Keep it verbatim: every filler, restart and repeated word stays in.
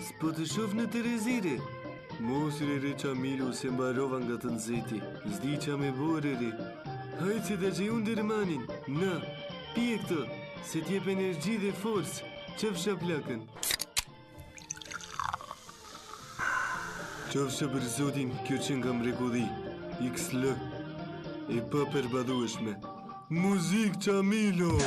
s'po të shoh në Terezire. Mos re Qamilu se mbarova nga të nxehti. S'di qa me bore re. Hajtë se da që unë dërmanin. Na, pije këto, se t'jep energji dhe forcë. Qëfsha plakën. Qëfsha për zotin, kjo që nga mrekulli. X L. E pa përbadueshme. Muzik Qamilo!